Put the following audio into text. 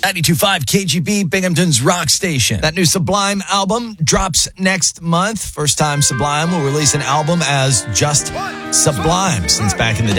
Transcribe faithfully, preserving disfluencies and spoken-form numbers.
ninety-two point five K G B, Binghamton's rock station. That new Sublime album drops next month. First time Sublime will release an album as just Sublime since back in the day.